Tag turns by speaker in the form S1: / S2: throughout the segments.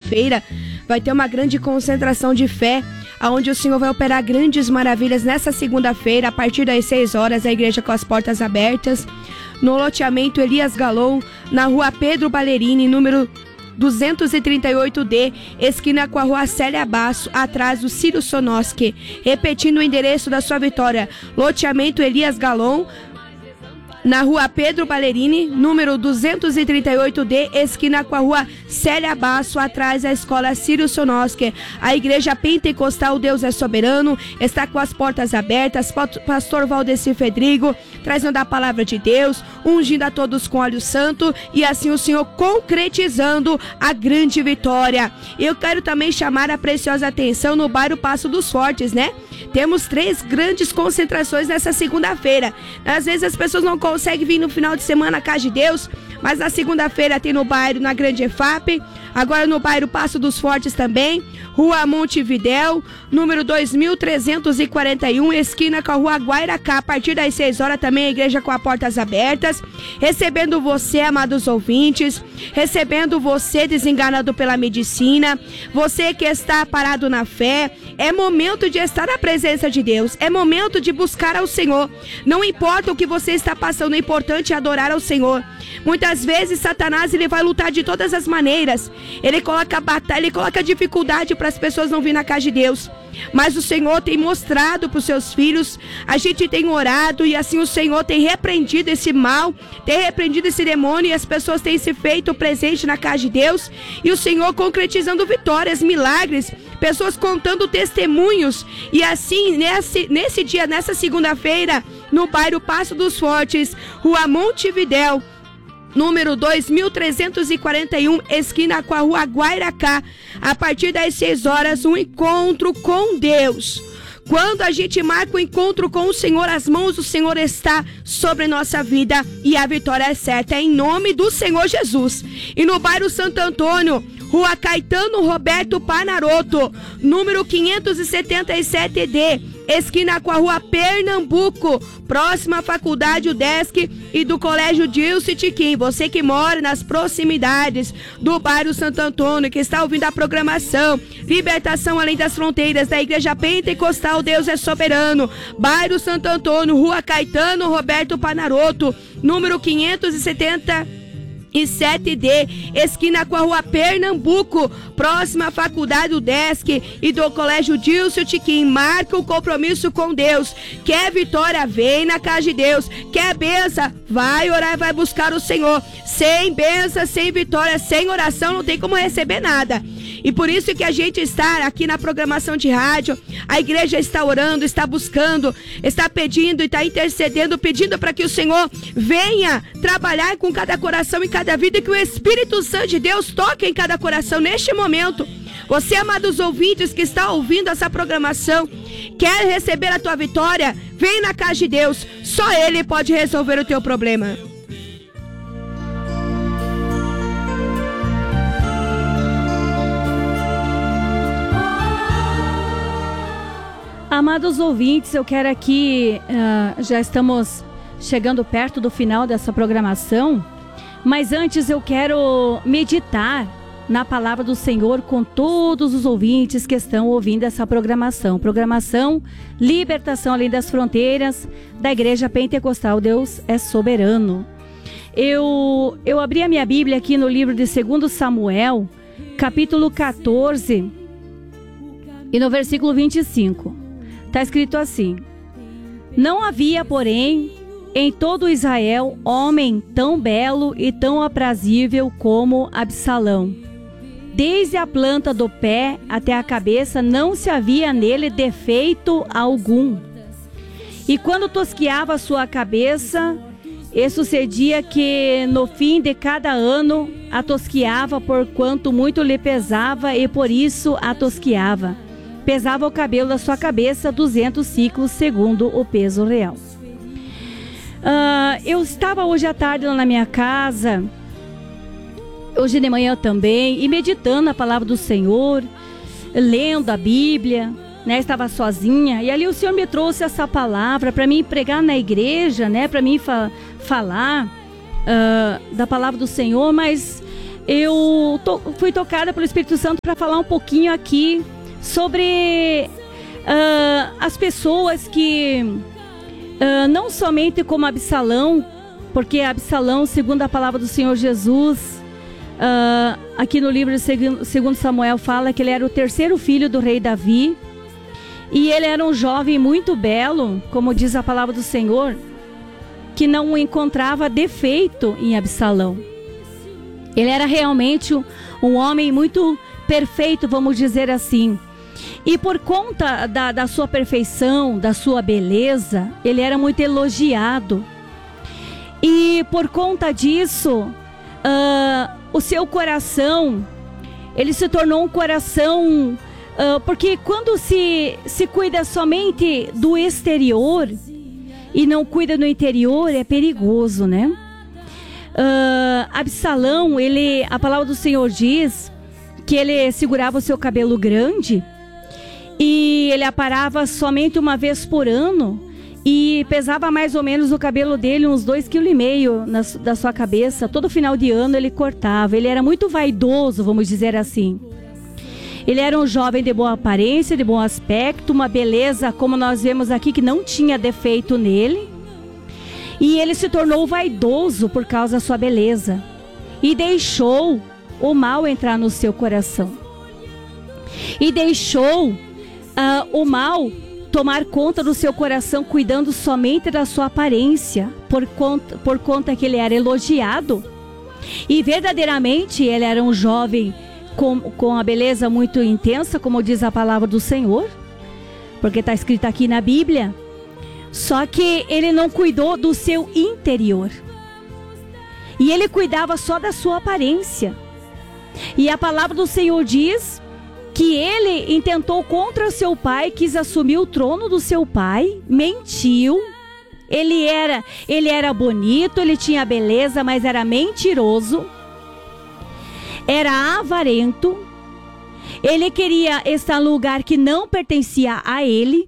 S1: segunda-feira vai ter uma grande concentração de fé, onde o Senhor vai operar grandes maravilhas nessa segunda-feira, a partir das 6 horas, a igreja com as portas abertas, no loteamento Elias Galon, na rua Pedro Ballerini, número 238D, esquina com a rua Célia Basso, atrás do Círio Sonoski. Repetindo o endereço da sua vitória: loteamento Elias Galon, na rua Pedro Ballerini, número 238D, esquina com a rua Célia Basso, atrás da escola Círio Sonoski. A igreja pentecostal Deus é Soberano está com as portas abertas. Pastor Valdeci Fedrigo trazendo a palavra de Deus, ungindo a todos com óleo santo, e assim o Senhor concretizando a grande vitória. Eu quero também chamar a preciosa atenção no bairro Passo dos Fortes, né? Temos 3 grandes concentrações nessa segunda-feira. Às vezes as pessoas não conseguem vir no final de semana à casa de Deus, mas na segunda-feira tem no bairro, na Grande EFAP, agora no bairro Passo dos Fortes também, rua Montevidéu, número 2341, esquina com a rua Guairacá, a partir das 6 horas também a igreja com as portas abertas, recebendo você, amados ouvintes, recebendo você desenganado pela medicina, você que está parado na fé. É momento de estar na presença de Deus, é momento de buscar ao Senhor. Não importa o que você está passando, o importante é adorar ao Senhor. Muitas vezes Satanás ele vai lutar de todas as maneiras, ele coloca batalha, ele coloca dificuldade para as pessoas não virem na casa de Deus. Mas o Senhor tem mostrado para os seus filhos, a gente tem orado e assim o Senhor tem repreendido esse mal, tem repreendido esse demônio, e as pessoas têm se feito presente na casa de Deus, e o Senhor concretizando vitórias, milagres, pessoas contando testemunhos. E assim nesse dia, nessa segunda-feira, no bairro Passo dos Fortes, rua Montevidéu, número 2341, esquina com a rua Guairacá, a partir das 6 horas, um encontro com Deus. Quando a gente marca o encontro com o Senhor, as mãos do Senhor está sobre nossa vida e a vitória é certa, é em nome do Senhor Jesus. E no bairro Santo Antônio, rua Caetano Roberto Panaroto, número 577D, esquina com a rua Pernambuco, próxima à faculdade UDESC e do colégio Dilce Tiquim. Você que mora nas proximidades do bairro Santo Antônio, que está ouvindo a programação Libertação Além das Fronteiras da Igreja Pentecostal Deus é Soberano, bairro Santo Antônio, rua Caetano Roberto Panaroto, número 577D, esquina com a rua Pernambuco, próxima à faculdade UDESC e do colégio Dilce Tiquim. Marca o compromisso com Deus. Quer vitória? Vem na casa de Deus. Quer benção? Vai orar e vai buscar o Senhor. Sem benção, sem vitória, sem oração, não tem como receber nada. E por isso que a gente está aqui na programação de rádio, a igreja está orando, está buscando, está pedindo e está intercedendo, pedindo para que o Senhor venha trabalhar com cada coração e cada vida, e que o Espírito Santo de Deus toque em cada coração neste momento. Você, amados ouvintes que está ouvindo essa programação, quer receber a tua vitória? Vem na casa de Deus, só Ele pode resolver o teu problema.
S2: Amados ouvintes, eu quero aqui, já estamos chegando perto do final dessa programação, mas antes eu quero meditar na palavra do Senhor com todos os ouvintes que estão ouvindo essa programação. Programação Libertação Além das Fronteiras da Igreja Pentecostal Deus é Soberano. Eu abri a minha Bíblia aqui no livro de 2 Samuel, capítulo 14, e no versículo 25. Está escrito assim: não havia, porém, em todo Israel homem tão belo e tão aprazível como Absalão. Desde a planta do pé até a cabeça não se havia nele defeito algum. E quando tosquiava a sua cabeça, e sucedia que no fim de cada ano a tosquiava, porquanto muito lhe pesava, e por isso a tosquiava. Pesava o cabelo da sua cabeça 200 ciclos, segundo o peso real. Eu estava hoje à tarde lá na minha casa, hoje de manhã também, e meditando a palavra do Senhor, lendo a Bíblia, né? Estava sozinha, e ali o Senhor me trouxe essa palavra para mim pregar na igreja, né? Para mim falar da palavra do Senhor, mas fui tocada pelo Espírito Santo para falar um pouquinho aqui sobre as pessoas que, não somente como Absalão, porque Absalão, segundo a palavra do Senhor Jesus, aqui no livro de 2 Samuel fala que ele era o terceiro filho do rei Davi, e ele era um jovem muito belo, como diz a palavra do Senhor, que não encontrava defeito em Absalão. Ele era realmente um homem muito perfeito, vamos dizer assim. E por conta da sua perfeição, da sua beleza, ele era muito elogiado. E por conta disso, o seu coração, ele se tornou um coração... porque quando se cuida somente do exterior e não cuida do interior, é perigoso, né? Absalão, a palavra do Senhor diz que ele segurava o seu cabelo grande e ele aparava somente uma vez por ano e pesava mais ou menos o cabelo dele uns 2,5 kg da sua cabeça. Todo final de ano ele cortava. Ele era muito vaidoso, vamos dizer assim. Ele era um jovem de boa aparência, de bom aspecto, uma beleza, como nós vemos aqui, que não tinha defeito nele. E ele se tornou vaidoso por causa da sua beleza. E deixou o mal entrar no seu coração. E deixou o mal tomar conta do seu coração, cuidando somente da sua aparência, por conta que ele era elogiado. E verdadeiramente ele era um jovem com a beleza muito intensa, como diz a palavra do Senhor, porque está escrito aqui na Bíblia. Só que ele não cuidou do seu interior. E ele cuidava só da sua aparência. E a palavra do Senhor diz que ele intentou contra seu pai, quis assumir o trono do seu pai, mentiu. Ele era bonito, ele tinha beleza, mas era mentiroso. Era avarento. Ele queria estar no lugar que não pertencia a ele.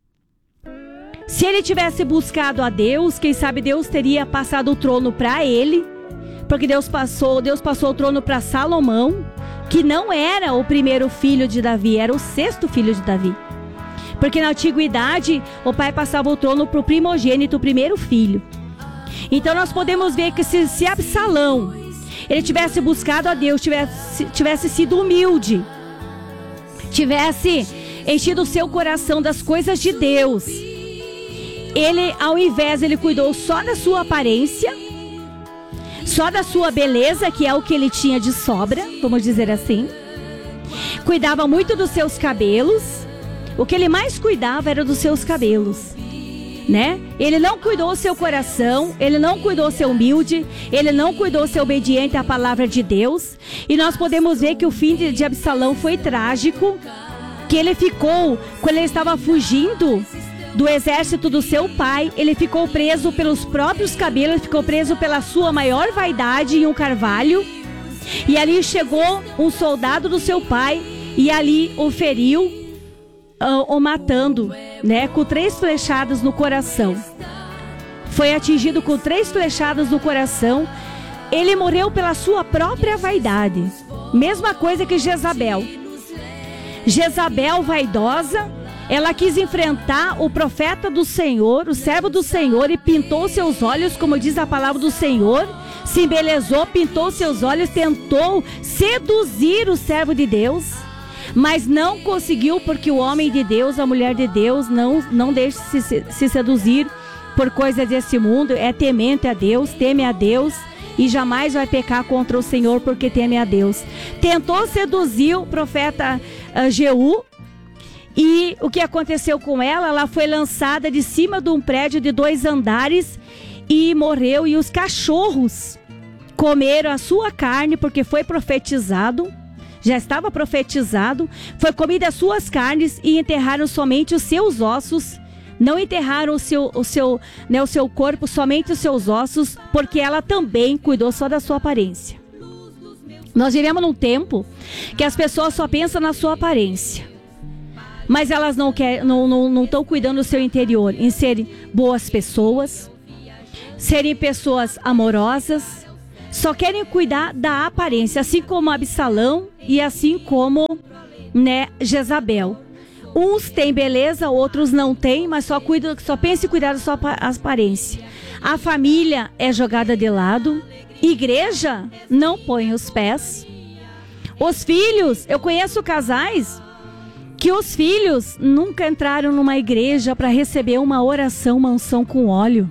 S2: Se ele tivesse buscado a Deus, quem sabe Deus teria passado o trono para ele, porque Deus passou o trono para Salomão, que não era o primeiro filho de Davi, era o 6º filho de Davi. Porque na antiguidade o pai passava o trono para o primogênito, o primeiro filho. Então nós podemos ver que se Absalão ele tivesse buscado a Deus, tivesse sido humilde, tivesse enchido o seu coração das coisas de Deus, ele, ao invés, ele cuidou só da sua aparência, só da sua beleza, que é o que ele tinha de sobra, vamos dizer assim. Cuidava muito dos seus cabelos. O que ele mais cuidava era dos seus cabelos, né? Ele não cuidou do seu coração, ele não cuidou ser humilde, ele não cuidou ser obediente à palavra de Deus. E nós podemos ver que o fim de Absalão foi trágico, que ele ficou, quando ele estava fugindo do exército do seu pai, ele ficou preso pelos próprios cabelos, ele ficou preso pela sua maior vaidade em um carvalho. E ali chegou um soldado do seu pai e ali o feriu, o matando, né, com 3 flechadas no coração. Foi atingido com 3 flechadas no coração. Ele morreu pela sua própria vaidade. Mesma coisa que Jezabel. Jezabel, vaidosa, ela quis enfrentar o profeta do Senhor, o servo do Senhor, e pintou seus olhos, como diz a palavra do Senhor, se embelezou, pintou seus olhos, tentou seduzir o servo de Deus, mas não conseguiu, porque o homem de Deus, a mulher de Deus, não deixa se seduzir por coisas desse mundo, é temente a Deus, teme a Deus, e jamais vai pecar contra o Senhor, porque teme a Deus. Tentou seduzir o profeta Jeú. E o que aconteceu com ela? Ela foi lançada de cima de um prédio de 2 andares e morreu. E os cachorros comeram a sua carne, porque foi profetizado, já estava profetizado. Foi comida as suas carnes e enterraram somente os seus ossos. Não enterraram o seu corpo, somente os seus ossos, porque ela também cuidou só da sua aparência. Nós vivemos num tempo que as pessoas só pensam na sua aparência, mas elas não estão cuidando do seu interior, em serem boas pessoas, serem pessoas amorosas, só querem cuidar da aparência, assim como Absalão e assim como, né, Jezabel. Uns têm beleza, outros não têm, mas só pensam em cuidar da sua aparência. A família é jogada de lado, igreja não põe os pés. Os filhos, eu conheço casais que os filhos nunca entraram numa igreja para receber uma oração, uma unção com óleo.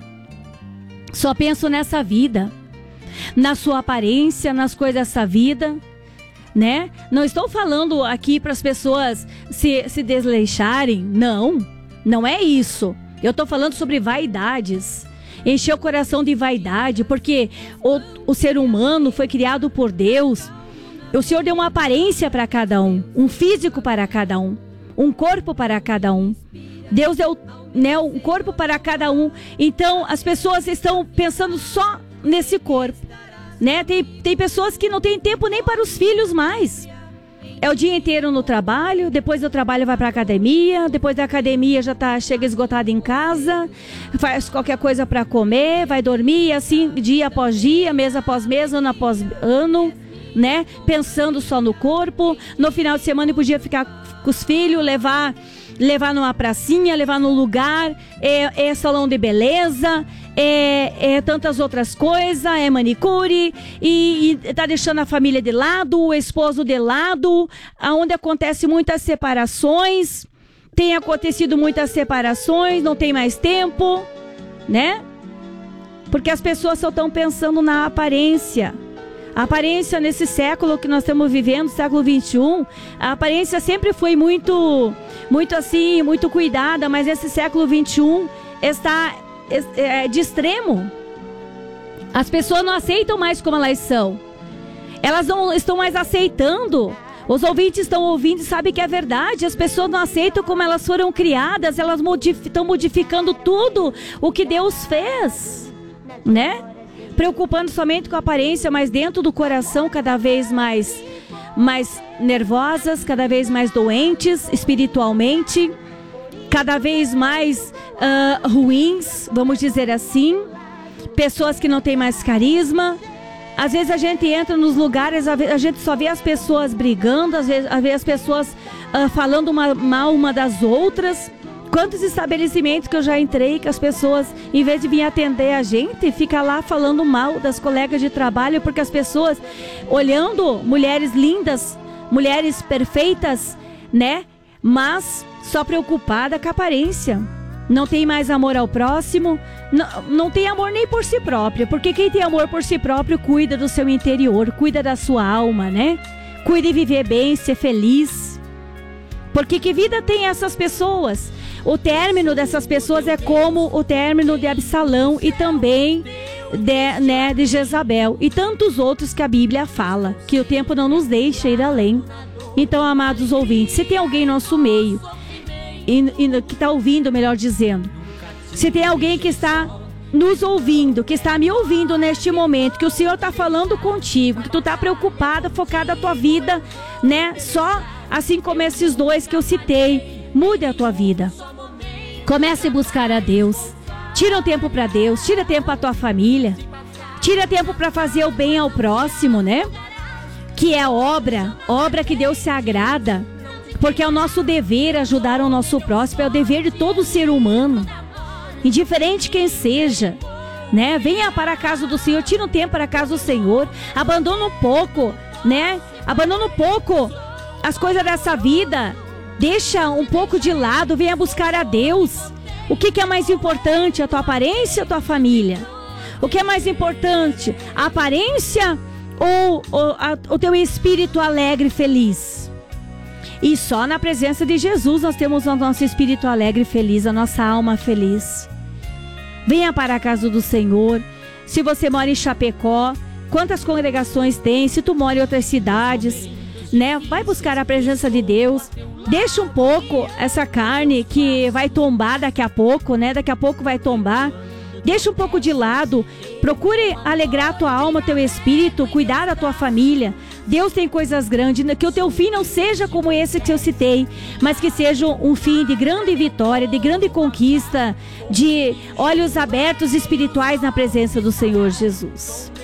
S2: Só pensam nessa vida, na sua aparência, nas coisas dessa vida, né? Não estou falando aqui para as pessoas se desleixarem, não é isso. Eu estou falando sobre vaidades, encher o coração de vaidade, porque o ser humano foi criado por Deus. O Senhor deu uma aparência para cada um físico para cada um corpo para cada um. Deus deu, né, um corpo para cada um. Então as pessoas estão pensando só nesse corpo, né? Tem pessoas que não têm tempo nem para os filhos mais. É o dia inteiro no trabalho, depois do trabalho vai para a academia, depois da academia chega esgotado em casa, faz qualquer coisa para comer, vai dormir, assim dia após dia, mês após mês, ano após ano, né? Pensando só no corpo. No final de semana podia ficar com os filhos, levar numa pracinha, levar num lugar, é salão de beleza, é tantas outras coisas, é manicure, e tá deixando a família de lado, o esposo de lado, onde acontece muitas separações, tem acontecido muitas separações, não tem mais tempo, né? Porque as pessoas só estão pensando na aparência. A aparência nesse século que nós estamos vivendo, século 21, a aparência sempre foi muito assim, muito cuidada, mas esse século 21 está de extremo. As pessoas não aceitam mais como elas são. Elas não estão mais aceitando. Os ouvintes estão ouvindo e sabem que é verdade. As pessoas não aceitam como elas foram criadas. Elas estão modificando tudo o que Deus fez, né? Preocupando somente com a aparência, mas dentro do coração cada vez mais nervosas, cada vez mais doentes espiritualmente, cada vez mais ruins, vamos dizer assim. Pessoas que não têm mais carisma. Às vezes a gente entra nos lugares, a gente só vê as pessoas brigando, às vezes vê as pessoas falando mal uma das outras. Quantos estabelecimentos que eu já entrei que as pessoas, em vez de vir atender a gente, fica lá falando mal das colegas de trabalho, porque as pessoas olhando mulheres lindas, mulheres perfeitas, né? Mas só preocupada com a aparência. Não tem mais amor ao próximo, não tem amor nem por si próprio, porque quem tem amor por si próprio cuida do seu interior, cuida da sua alma, né? Cuida de viver bem, ser feliz. Porque que vida tem essas pessoas? O término dessas pessoas é como o término de Absalão e também de Jezabel e tantos outros que a Bíblia fala, que o tempo não nos deixa ir além. Então, amados ouvintes, se tem alguém no nosso meio, que está ouvindo, melhor dizendo, se tem alguém que está nos ouvindo, que está me ouvindo neste momento, que o Senhor está falando contigo, que tu está preocupada, focada na tua vida, né? Só assim como esses dois que eu citei, mude a tua vida. Comece a buscar a Deus. Tira um tempo para Deus, tira tempo para a tua família, tira tempo para fazer o bem ao próximo, né? Que é obra que Deus se agrada, porque é o nosso dever ajudar o nosso próximo, é o dever de todo ser humano, indiferente quem seja, né? Venha para a casa do Senhor, tira um tempo para a casa do Senhor, abandona um pouco, né? Abandona um pouco as coisas dessa vida, deixa um pouco de lado, venha buscar a Deus. O que é mais importante, a tua aparência ou a tua família? O que é mais importante, a aparência ou o teu espírito alegre e feliz? E só na presença de Jesus nós temos o nosso espírito alegre e feliz, a nossa alma feliz. Venha para a casa do Senhor. Se você mora em Chapecó, quantas congregações tem? Se tu mora em outras cidades, né? Vai buscar a presença de Deus. Deixa um pouco essa carne que vai tombar daqui a pouco, né? Daqui a pouco vai tombar. Deixa um pouco de lado. Procure alegrar a tua alma, teu espírito, cuidar da tua família. Deus tem coisas grandes. Que o teu fim não seja como esse que eu citei, mas que seja um fim de grande vitória, de grande conquista, de olhos abertos espirituais na presença do Senhor Jesus.